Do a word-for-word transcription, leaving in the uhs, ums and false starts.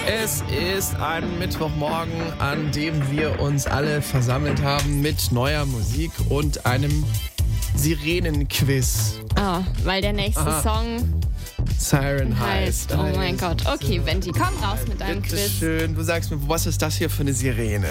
Es ist ein Mittwochmorgen, an dem wir uns alle versammelt haben mit neuer Musik und einem Sirenenquiz. Ah, weil der nächste Aha. Song Siren heißt. heißt. Oh mein Gott. Okay, Venti, komm raus mit deinem Bitte Quiz. schön. Du sagst mir, was ist das hier für eine Sirene?